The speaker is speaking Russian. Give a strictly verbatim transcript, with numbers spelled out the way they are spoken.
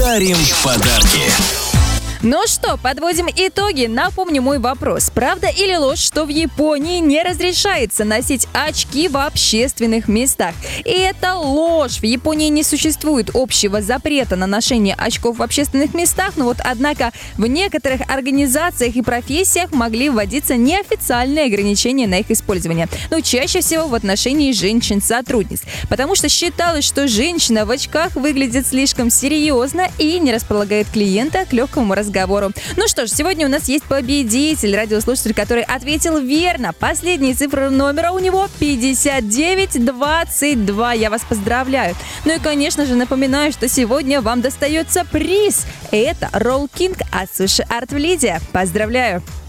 дарим подарки. Ну что, подводим итоги. Напомню мой вопрос. Правда или ложь, что в Японии не разрешается носить очки в общественных местах? И это ложь. В Японии не существует общего запрета на ношение очков в общественных местах, но вот однако в некоторых организациях и профессиях могли вводиться неофициальные ограничения на их использование. Но чаще всего в отношении женщин-сотрудниц. Потому что считалось, что женщина в очках выглядит слишком серьезно и не располагает клиента к легкому разговору. Ну что ж, сегодня у нас есть победитель, радиослушатель, который ответил верно. Последние цифры номера у него пятьдесят девять двадцать два. Я вас поздравляю. Ну и, конечно же, напоминаю, что сегодня вам достается приз. Это Roll King от Sushi Art в Лиде. Поздравляю!